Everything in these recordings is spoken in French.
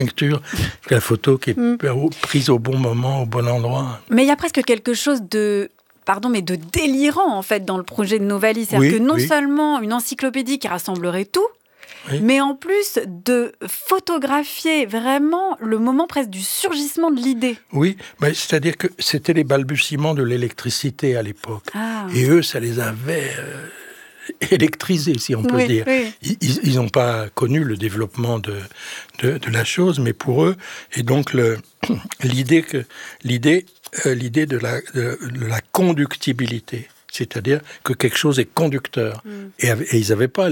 conjoncture, la photo qui est prise au bon moment, au bon endroit. Mais il y a presque quelque chose de délirant, en fait, dans le projet de Novalis. C'est-à-dire que non seulement une encyclopédie qui rassemblerait tout, mais en plus de photographier vraiment le moment presque du surgissement de l'idée. Oui, mais c'est-à-dire que c'était les balbutiements de l'électricité à l'époque. Et eux, ça les avait électrisés, si on peut dire. Oui. Ils n'ont pas connu le développement de la chose, mais pour eux, et donc l'idée de la conductibilité. C'est-à-dire que quelque chose est conducteur. Et ils n'avaient pas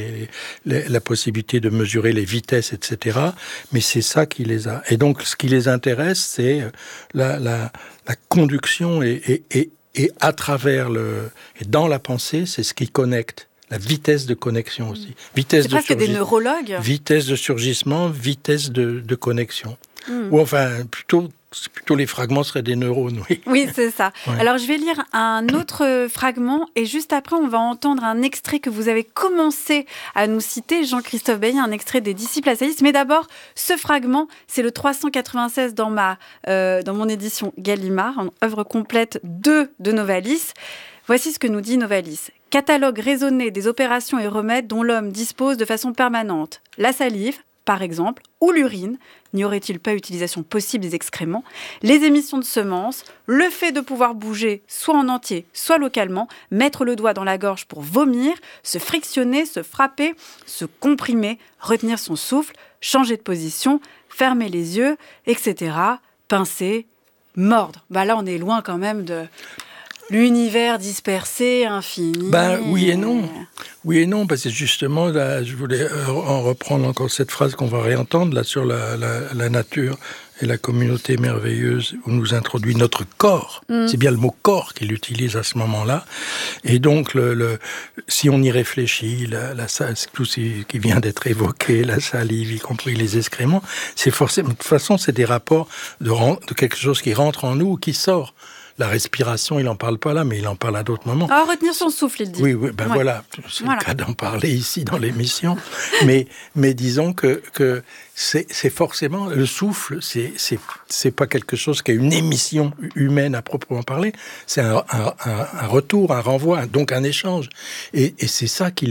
la possibilité de mesurer les vitesses, etc. Mais c'est ça qui les a. Et donc, ce qui les intéresse, c'est la conduction et à travers et dans la pensée, c'est ce qui connecte. La vitesse de connexion aussi. C'est presque des neurologues. Vitesse de surgissement, vitesse de connexion. Ou enfin, c'est plutôt les fragments seraient des neurones, oui. Oui, c'est ça. Ouais. Alors, je vais lire un autre fragment et juste après, on va entendre un extrait que vous avez commencé à nous citer, Jean-Christophe Bailly, un extrait des Disciples assaillis. Mais d'abord, ce fragment, c'est le 396 dans mon édition Gallimard, en œuvre complète 2 de Novalis. Voici ce que nous dit Novalis. Catalogue raisonné des opérations et remèdes dont l'homme dispose de façon permanente. La salive, par exemple, ou l'urine, n'y aurait-il pas utilisation possible des excréments, les émissions de semences, le fait de pouvoir bouger soit en entier, soit localement, mettre le doigt dans la gorge pour vomir, se frictionner, se frapper, se comprimer, retenir son souffle, changer de position, fermer les yeux, etc., pincer, mordre. Là, on est loin quand même de l'univers dispersé, infini. Oui et non. Oui et non, parce que justement, là, je voulais en reprendre encore cette phrase qu'on va réentendre, là, sur la nature et la communauté merveilleuse où nous introduit notre corps. C'est bien le mot corps qu'il utilise à ce moment-là. Et donc, si on y réfléchit, tout ce qui vient d'être évoqué, la salive, y compris les excréments, c'est forcément, de toute façon, c'est des rapports de quelque chose qui rentre en nous ou qui sort. La respiration, il n'en parle pas là, mais il en parle à d'autres moments. Retenir son souffle, il dit. Oui, voilà, c'est le cas d'en parler ici dans l'émission. mais disons que c'est forcément, le souffle, c'est pas quelque chose qui est une émission humaine à proprement parler, c'est un retour, un renvoi, donc un échange. Et c'est ça qui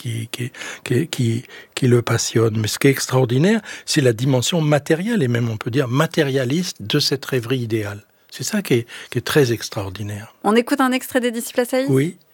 le passionne. Mais ce qui est extraordinaire, c'est la dimension matérielle, et même on peut dire matérialiste de cette rêverie idéale. C'est ça qui est très extraordinaire. On écoute un extrait des Disciples assaillis ? Oui.